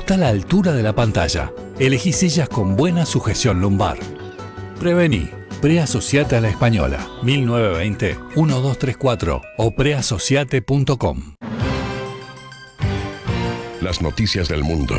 ajusta la altura de la pantalla. Elegí sillas con buena sujeción lumbar. Prevení. Preasociate a la Española. 1920-1234 o preasociate.com. Las noticias del mundo.